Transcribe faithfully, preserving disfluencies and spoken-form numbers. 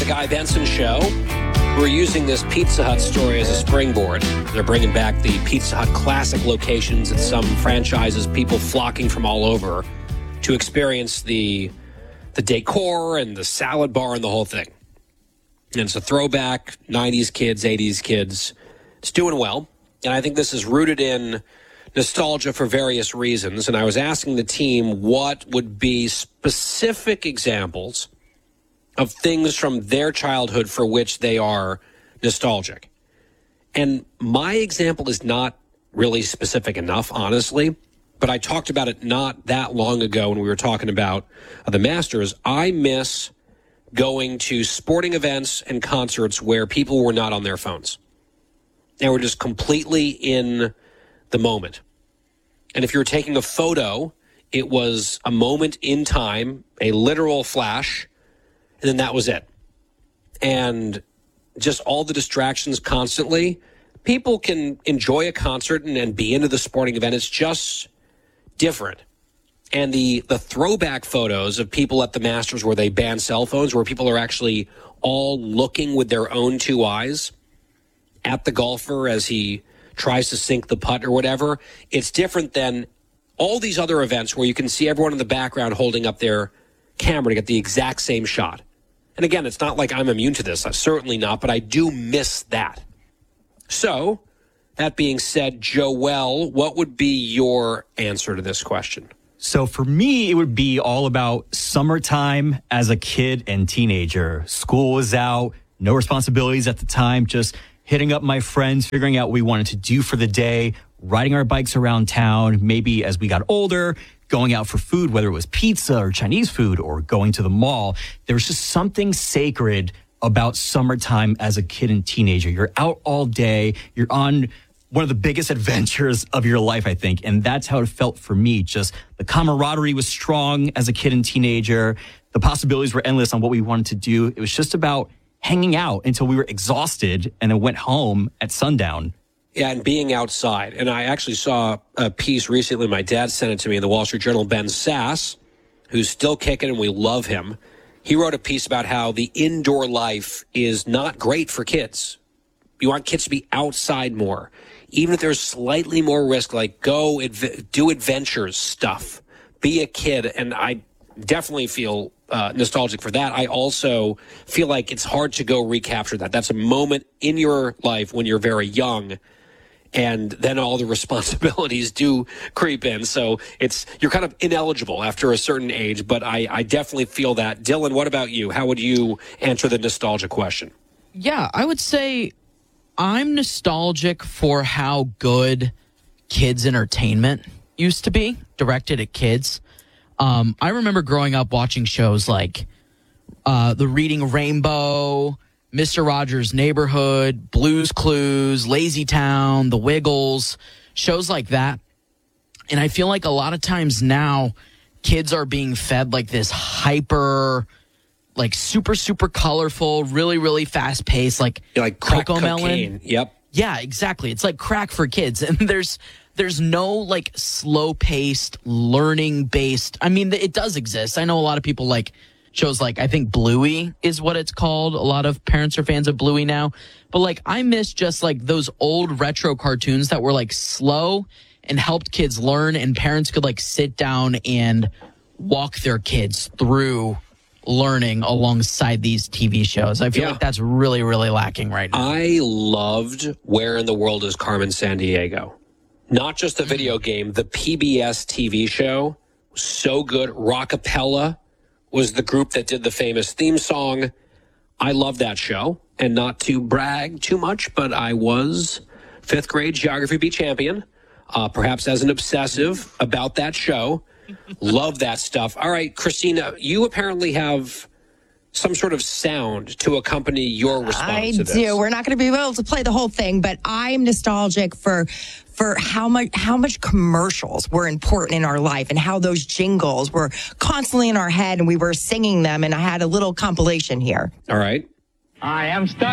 Guy Benson Show. We're using this Pizza Hut story as a springboard. They're bringing back the Pizza Hut classic locations at some franchises, people flocking from all over to experience the the decor and the salad bar and the whole thing. And it's a throwback, nineties kids, eighties kids. It's doing well. And I think this is rooted in nostalgia for various reasons. And I was asking the team what would be specific examples of things from their childhood for which they are nostalgic. And my example is not really specific enough, honestly, but I talked about it not that long ago when we were talking about uh, the Masters. I miss going to sporting events and concerts where people were not on their phones. They were just completely in the moment. And if you were taking a photo, it was a moment in time, a literal flash, and then that was it. And just all the distractions constantly. People can enjoy a concert and, and be into the sporting event. It's just different. And the, the throwback photos of people at the Masters where they ban cell phones, where people are actually all looking with their own two eyes at the golfer as he tries to sink the putt or whatever. It's different than all these other events where you can see everyone in the background holding up their camera to get the exact same shot. And again, it's not like I'm immune to this. I'm certainly not, but I do miss that. So, that being said, Joel, what would be your answer to this question? So for me, it would be all about summertime as a kid and teenager. School was out, no responsibilities at the time, just hitting up my friends, figuring out what we wanted to do for the day, riding our bikes around town, maybe as we got older, going out for food, whether it was pizza or Chinese food or going to the mall. There was just something sacred about summertime as a kid and teenager. You're out all day. You're on one of the biggest adventures of your life, I think. And that's how it felt for me. Just the camaraderie was strong as a kid and teenager. The possibilities were endless on what we wanted to do. It was just about hanging out until we were exhausted and then went home at sundown. Yeah, and being outside. And I actually saw a piece recently. My dad sent it to me in the Wall Street Journal. Ben Sass, who's still kicking, and we love him. He wrote a piece about how the indoor life is not great for kids. You want kids to be outside more. Even if there's slightly more risk, like go adv- do adventures stuff. Be a kid. And I definitely feel uh, nostalgic for that. I also feel like it's hard to go recapture that. That's a moment in your life when you're very young. And then all the responsibilities do creep in. So it's you're kind of ineligible after a certain age. But I, I definitely feel that. Dylan, what about you? How would you answer the nostalgia question? Yeah, I would say I'm nostalgic for how good kids' entertainment used to be, directed at kids. Um, I remember growing up watching shows like uh, The Reading Rainbow, Mister Rogers' Neighborhood, Blue's Clues, Lazy Town, The Wiggles, shows like that. And I feel like a lot of times now kids are being fed like this hyper, like super, super colorful, really, really fast paced, like, yeah, like crack Coco cocaine. Melon. Yep. Yeah, exactly. It's like crack for kids. And there's there's no like slow paced, learning based. I mean, it does exist. I know a lot of people like shows like, I think Bluey is what it's called. A lot of parents are fans of Bluey now. But like, I miss just like those old retro cartoons that were like slow and helped kids learn, and parents could like sit down and walk their kids through learning alongside these T V shows. I feel Yeah. like that's really, really lacking right now. I loved Where in the World is Carmen Sandiego? Not just the video game, the P B S T V show was so good. Rockapella was the group that did the famous theme song. I love that show. And not to brag too much, but I was fifth grade Geography B champion, uh, perhaps as an obsessive about that show. Love that stuff. All right, Christina, you apparently have some sort of sound to accompany your response I to this. do. We're not going to be able to play the whole thing, but I'm nostalgic for for how much how much commercials were important in our life and how those jingles were constantly in our head and we were singing them. And I had a little compilation here. All right. I am stuck.